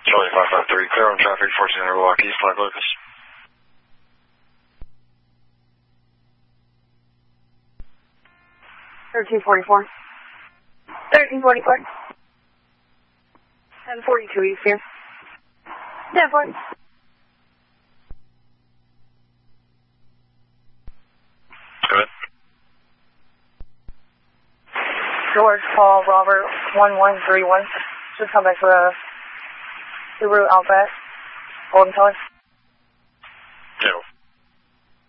Charlie 553, clear on traffic, 1400 Walk East, Flag Lucas. Thirteen 44. 1042 East here. 1040. Good. George Paul Robert 1131. Just come back for a Subaru Outback. Golden color.